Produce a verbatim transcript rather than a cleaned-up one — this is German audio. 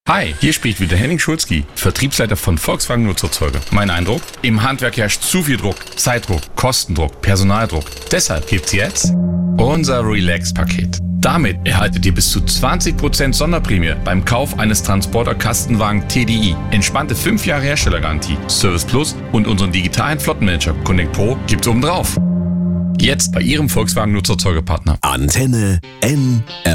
Hi, hier spricht wieder Henning Schulzki, Vertriebsleiter von Volkswagen Nutzerzeuger. Mein Eindruck? Im Handwerk herrscht zu viel Druck, Zeitdruck, Kostendruck, Personaldruck. Deshalb gibt's jetzt unser Relax-Paket. Damit erhaltet ihr bis zu zwanzig Prozent Sonderprämie beim Kauf eines Transporter-Kastenwagen T D I. Entspannte fünf Jahre Herstellergarantie, Service Plus und unseren digitalen Flottenmanager Connect Pro gibt's obendrauf. Jetzt bei Ihrem Volkswagen Nutzerzeugerpartner. Antenne N R